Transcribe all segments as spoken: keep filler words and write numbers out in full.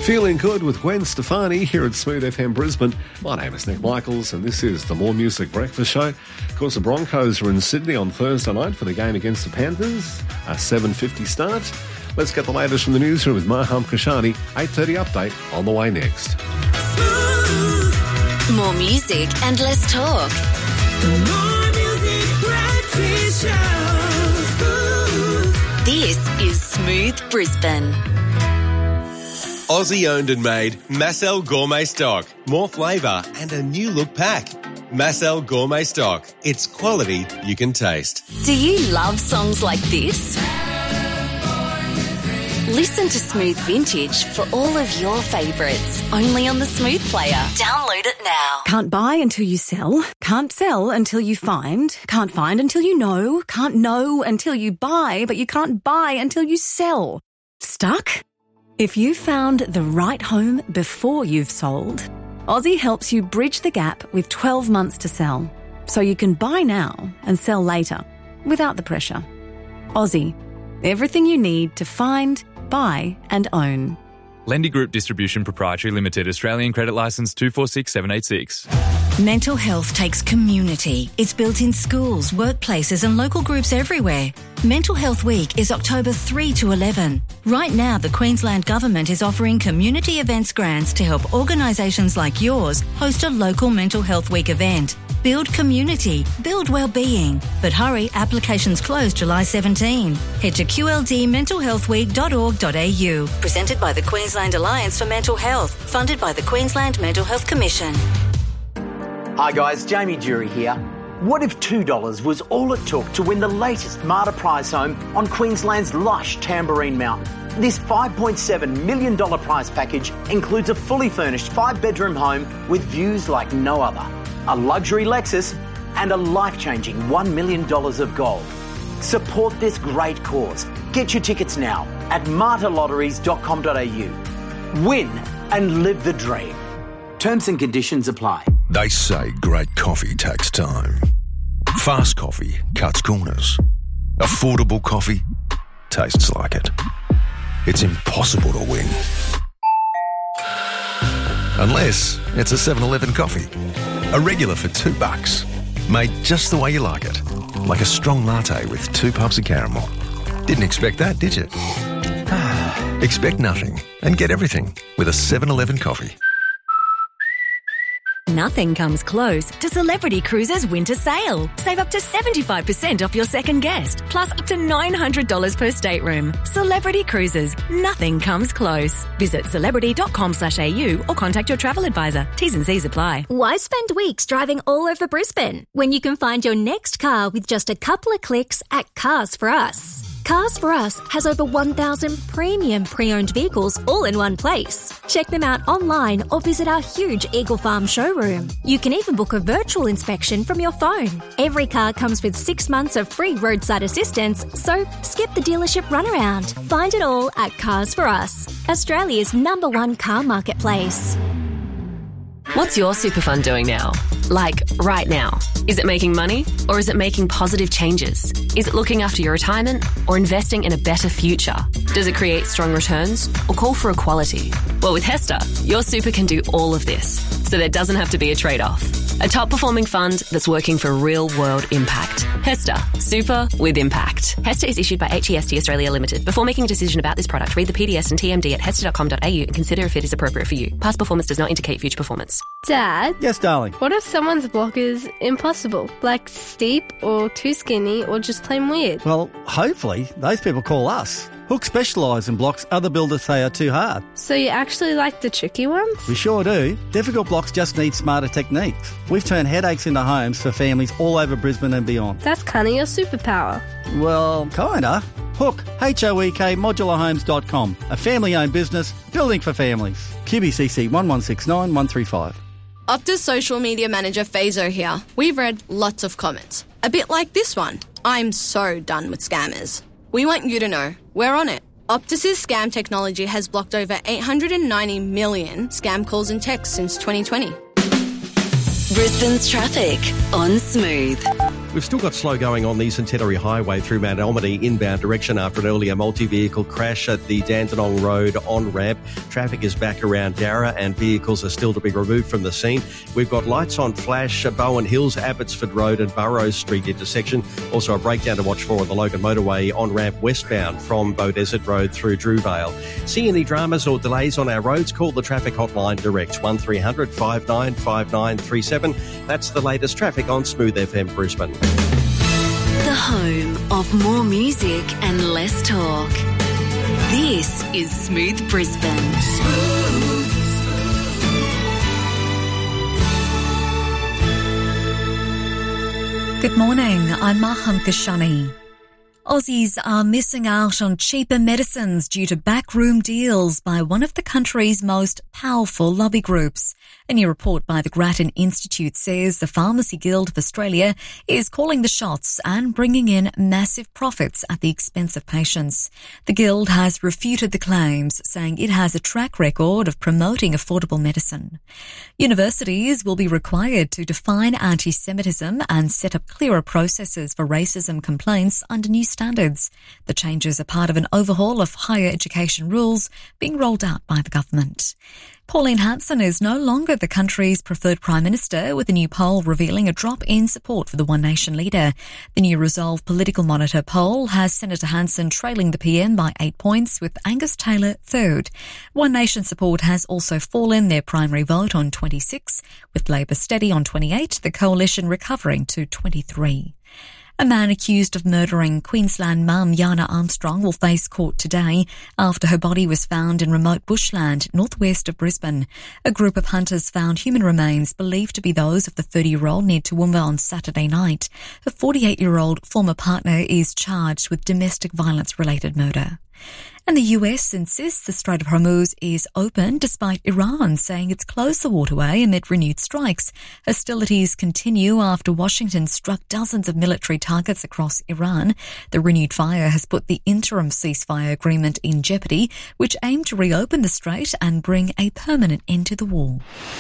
Feeling good with Gwen Stefani here at Smooth F M Brisbane. My name is Nick Michaels and this is the More Music Breakfast Show. Of course, the Broncos are in Sydney on Thursday night for the game against the Panthers. A seven fifty start. Let's get the latest from the newsroom with Maham Kashani. eight thirty update on the way next. More music and less talk. The More Music Breakfast Show. This is Smooth Brisbane. Aussie owned and made Massel Gourmet Stock. More flavour and a new look pack. Massel Gourmet Stock. It's quality you can taste. Do you love songs like this? Listen to Smooth Vintage for all of your favourites. Only on the Smooth Player. Download it now. Can't buy until you sell. Can't sell until you find. Can't find until you know. Can't know until you buy, but you can't buy until you sell. Stuck? If you found the right home before you've sold, Aussie helps you bridge the gap with twelve months to sell, so you can buy now and sell later without the pressure. Aussie, everything you need to find, buy and own. Lendy Group Distribution Proprietary Limited, Australian Credit Licence two four six seven eight six. Mental health takes community. It's built in schools, workplaces and local groups everywhere. Mental Health Week is October third to eleven. Right now, the Queensland Government is offering community events grants to help organisations like yours host a local Mental Health Week event. Build community, build well-being. But hurry, applications close July seventeenth. Head to q l d mental health week dot org dot a u. Presented by the Queensland Alliance for Mental Health. Funded by the Queensland Mental Health Commission. Hi guys, Jamie Jury here. What if two dollars was all it took to win the latest Marta prize home on Queensland's lush Tamborine Mountain? This five point seven million dollars prize package includes a fully furnished five-bedroom home with views like no other, a luxury Lexus and a life-changing one million dollars of gold. Support this great cause. Get your tickets now at marta lotteries dot com dot a u. Win and live the dream. Terms and conditions apply. They say great coffee takes time. Fast coffee cuts corners. Affordable coffee tastes like it. It's impossible to win. Unless it's a seven eleven coffee. A regular for two bucks. Made just the way you like it. Like a strong latte with two pumps of caramel. Didn't expect that, did you? Expect nothing and get everything with a seven eleven coffee. Nothing comes close to Celebrity Cruises' winter sale. Save up to seventy-five percent off your second guest, plus up to nine hundred dollars per stateroom. Celebrity Cruises. Nothing comes close. Visit celebrity dot com slash a u or contact your travel advisor. T's and C's apply. Why spend weeks driving all over Brisbane when you can find your next car with just a couple of clicks at Cars for Us? Cars for Us has over one thousand premium pre-owned vehicles all in one place. Check them out online or visit our huge Eagle Farm showroom. You can even book a virtual inspection from your phone. Every car comes with six months of free roadside assistance, so skip the dealership runaround. Find it all at Cars for Us, Australia's number one car marketplace. What's your super fund doing now? Like, right now. Is it making money or is it making positive changes? Is it looking after your retirement or investing in a better future? Does it create strong returns or call for equality? Well, with HESTA, your super can do all of this, so there doesn't have to be a trade-off. A top-performing fund that's working for real-world impact. HESTA. Super with impact. HESTA is issued by H E S T Australia Limited. Before making a decision about this product, read the P D S and T M D at hesta dot com dot a u and consider if it is appropriate for you. Past performance does not indicate future performance. Dad? Yes, darling? What if someone's block is impossible? Like steep or too skinny or just plain weird? Well, hopefully those people call us. Hook specialise in blocks other builders say are too hard. So you actually like the tricky ones? We sure do. Difficult blocks just need smarter techniques. We've turned headaches into homes for families all over Brisbane and beyond. That's kind of your superpower. Well, kinda. Hook, H O E K, modular homes dot com. A family-owned business, building for families. Q B C C one one six nine one three five. Optus social media manager Fazo here. We've read lots of comments. A bit like this one. I'm so done with scammers. We want you to know, we're on it. Optus's scam technology has blocked over eight hundred ninety million scam calls and texts since twenty twenty. Brisbane's traffic on Smooth. We've still got slow going on the Centenary Highway through Mount Almady inbound direction after an earlier multi-vehicle crash at the Dandenong Road on-ramp. Traffic is back around Darra and vehicles are still to be removed from the scene. We've got lights on flash at Bowen Hills, Abbotsford Road and Burrows Street intersection. Also a breakdown to watch for on the Logan Motorway on-ramp westbound from Beaudesert Road through Drewvale. See any dramas or delays on our roads? Call the traffic hotline direct, one three hundred five nine five nine three seven. That's the latest traffic on Smooth F M Brisbane. The home of more music and less talk. This is Smooth Brisbane. Smooth. Good morning, I'm Maham Kashani. Aussies are missing out on cheaper medicines due to backroom deals by one of the country's most powerful lobby groups. A new report by the Grattan Institute says the Pharmacy Guild of Australia is calling the shots and bringing in massive profits at the expense of patients. The Guild has refuted the claims, saying it has a track record of promoting affordable medicine. Universities will be required to define anti-Semitism and set up clearer processes for racism complaints under new standards. The changes are part of an overhaul of higher education rules being rolled out by the government. Pauline Hanson is no longer the country's preferred Prime Minister, with a new poll revealing a drop in support for the One Nation leader. The new Resolve Political Monitor poll has Senator Hanson trailing the P M by eight points, with Angus Taylor third. One Nation support has also fallen their primary vote on twenty-six, with Labor steady on twenty-eight, the coalition recovering to twenty-three. A man accused of murdering Queensland mum Yana Armstrong will face court today after her body was found in remote bushland northwest of Brisbane. A group of hunters found human remains believed to be those of the thirty-year-old near Toowoomba on Saturday night. Her forty-eight-year-old former partner is charged with domestic violence-related murder. And the U S insists the Strait of Hormuz is open despite Iran saying it's closed the waterway amid renewed strikes. Hostilities continue after Washington struck dozens of military targets across Iran. The renewed fire has put the interim ceasefire agreement in jeopardy, which aimed to reopen the strait and bring a permanent end to the war.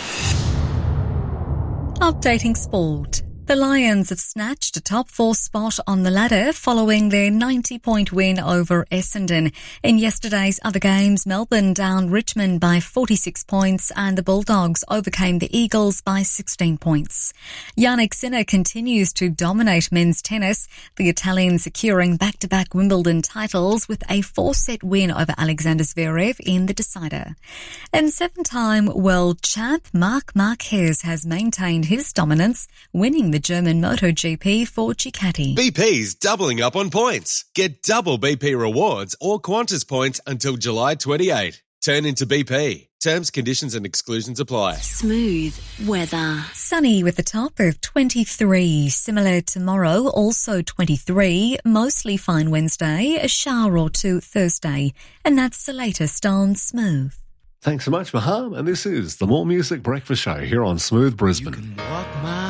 Updating sport. The Lions have snatched a top four spot on the ladder following their ninety-point win over Essendon. In yesterday's other games, Melbourne downed Richmond by forty-six points and the Bulldogs overcame the Eagles by sixteen points. Jannik Sinner continues to dominate men's tennis, the Italian securing back-to-back Wimbledon titles with a four-set win over Alexander Zverev in the decider. And seven-time world champ Marc Marquez has maintained his dominance, winning the German MotoGP for Ducati. B P's doubling up on points. Get double B P rewards or Qantas points until July twenty-eighth. Turn into B P. Terms, conditions and exclusions apply. Smooth weather. Sunny with a top of twenty-three. Similar tomorrow, also twenty-three. Mostly fine Wednesday, a shower or two Thursday. And that's the latest on Smooth. Thanks so much, Maham. And this is the More Music Breakfast Show here on Smooth Brisbane.